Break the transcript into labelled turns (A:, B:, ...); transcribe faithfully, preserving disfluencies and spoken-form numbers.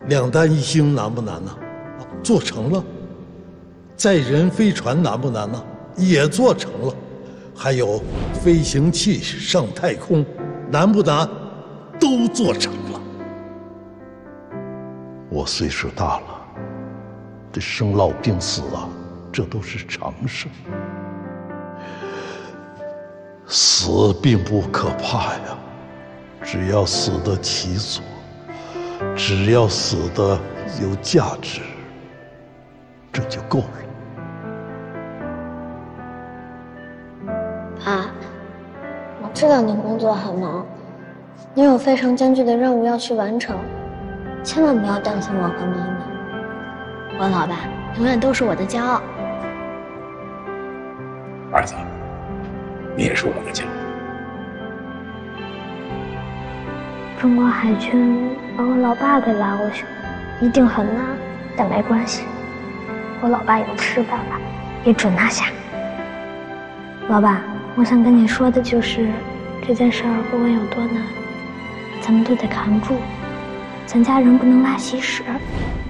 A: 两弹一星难不难呢？做成了。载人飞船难不难呢？也做成了。还有飞行器上太空，难不难？都做成了。我岁数大了，这生老病死啊，这都是常事。死并不可怕呀，只要死得其所，只要死得有价值，这就够了。
B: 爸，我知道你工作很忙，你有非常艰巨的任务要去完成，千万不要担心我和妈妈。我老爸永远都是我的骄傲。
C: 儿子，你也是我的骄傲。
B: 中国海军把我老爸给拉过去了，一定很难，但没关系，我老爸有吃办法，也准拿下。老爸，我想跟你说的就是，这件事儿不管有多难，咱们都得扛住，咱家人不能拉稀屎。